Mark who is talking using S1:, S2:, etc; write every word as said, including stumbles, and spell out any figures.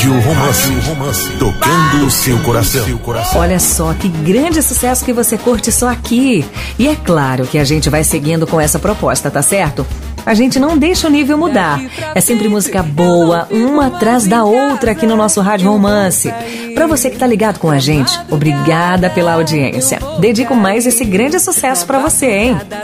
S1: Rádio Romance, Romance, tocando o seu coração.
S2: Olha só que grande sucesso que você curte só aqui. E é claro que a gente vai seguindo com essa proposta, tá certo? A gente não deixa o nível mudar. É sempre música boa, uma atrás da outra aqui no nosso Rádio Romance. Pra você que tá ligado com a gente, obrigada pela audiência. Dedico mais esse grande sucesso pra você, hein?